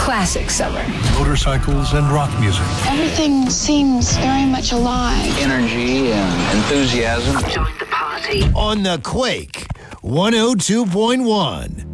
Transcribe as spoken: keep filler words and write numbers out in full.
Classic summer. Motorcycles and rock music. Everything seems very much alive. Energy and enthusiasm. Join the party. On the Quake one oh two point one.